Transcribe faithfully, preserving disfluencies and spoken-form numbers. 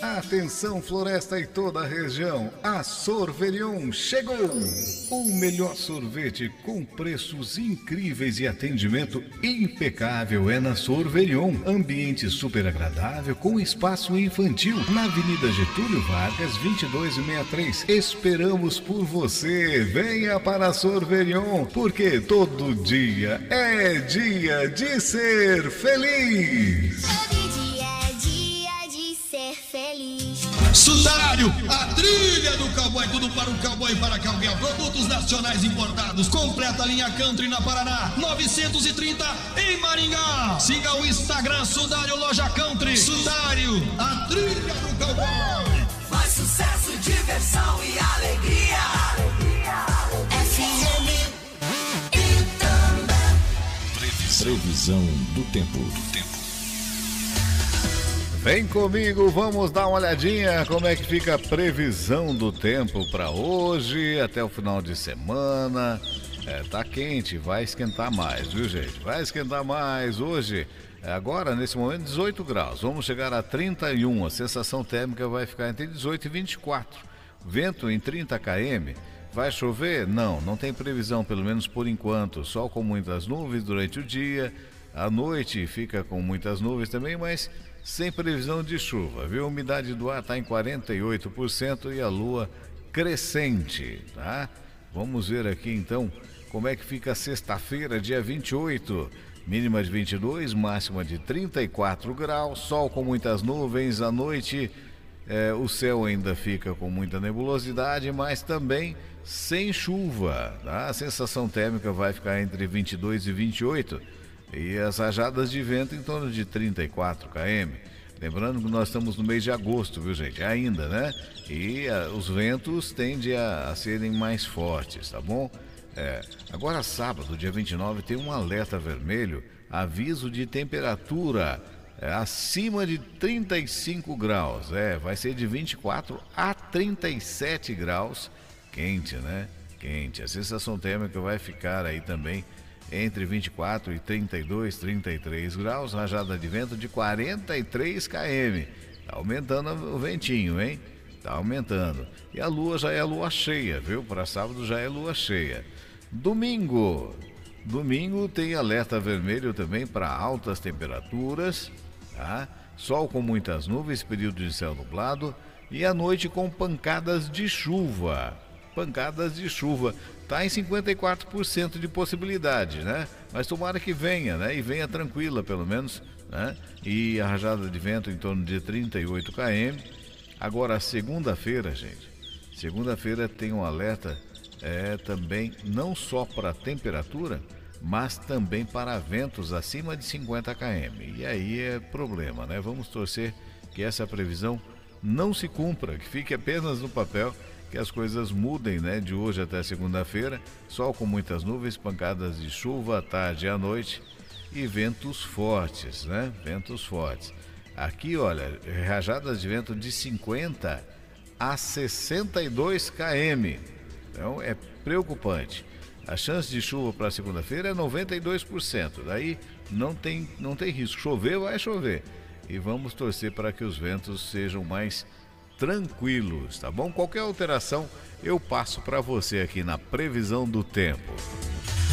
Atenção, Floresta e toda a região, a Sorverion chegou! O melhor sorvete com preços incríveis e atendimento impecável é na Sorverion. Ambiente super agradável com espaço infantil na Avenida Getúlio Vargas, vinte e dois sessenta e três. Esperamos por você. Venha para a Sorverion, porque todo dia é dia de ser feliz. Sudário, a trilha do cowboy, tudo para o cowboy e para cowgirl. Produtos nacionais importados, completa linha country na Paraná, novecentos e trinta em Maringá. Siga o Instagram Sudário Loja Country. Sudário, a trilha do cowboy. Mais sucesso, diversão e alegria. F M e também previsão do tempo. Do tempo. Vem comigo, vamos dar uma olhadinha como é que fica a previsão do tempo para hoje, até o final de semana. É, tá quente, vai esquentar mais, viu, gente? Vai esquentar mais hoje. Agora, nesse momento, dezoito graus. Vamos chegar a trinta e um. A sensação térmica vai ficar entre dezoito e vinte e quatro. Vento em trinta quilômetros. Vai chover? Não, não tem previsão, pelo menos por enquanto. Sol com muitas nuvens durante o dia. À noite fica com muitas nuvens também, mas sem previsão de chuva, viu? A umidade do ar está em quarenta e oito por cento e a lua crescente, tá? Vamos ver aqui então como é que fica sexta-feira, dia vinte e oito. Mínima de vinte e dois, máxima de trinta e quatro graus, sol com muitas nuvens. À noite é, o céu ainda fica com muita nebulosidade, mas também sem chuva, tá? A sensação térmica vai ficar entre vinte e dois e vinte e oito. E as rajadas de vento em torno de trinta e quatro quilômetros. Lembrando que nós estamos no mês de agosto, viu, gente? Ainda, né? E a, os ventos tendem a, a serem mais fortes, tá bom? É, agora, sábado, dia vinte e nove, tem um alerta vermelho, aviso de temperatura é, acima de trinta e cinco graus. É, vai ser de vinte e quatro a trinta e sete graus. Quente, né? Quente. A sensação térmica vai ficar aí também entre vinte e quatro e trinta e dois, trinta e três graus, rajada de vento de quarenta e três quilômetros. Tá aumentando o ventinho, hein? Tá aumentando. E a lua já é a lua cheia, viu? Para sábado já é lua cheia. Domingo. Domingo tem alerta vermelho também para altas temperaturas, tá? Sol com muitas nuvens, período de céu nublado e à noite com pancadas de chuva. Pancadas de chuva. Está em cinquenta e quatro por cento de possibilidade, né? Mas tomara que venha, né? E venha tranquila, pelo menos, né? E a rajada de vento em torno de trinta e oito quilômetros. Agora, segunda-feira, gente. Segunda-feira tem um alerta é, também, não só para a temperatura, mas também para ventos acima de cinquenta quilômetros. E aí é problema, né? Vamos torcer que essa previsão não se cumpra, que fique apenas no papel, que as coisas mudem, né, de hoje até segunda-feira. Sol com muitas nuvens, pancadas de chuva à tarde e à noite e ventos fortes, né? Ventos fortes. Aqui, olha, rajadas de vento de cinquenta a sessenta e dois quilômetros. Então é preocupante. A chance de chuva para segunda-feira é noventa e dois por cento. Daí não tem, não tem risco. Chover, vai chover. E vamos torcer para que os ventos sejam mais tranquilos, tá bom? Qualquer alteração eu passo para você aqui na previsão do tempo.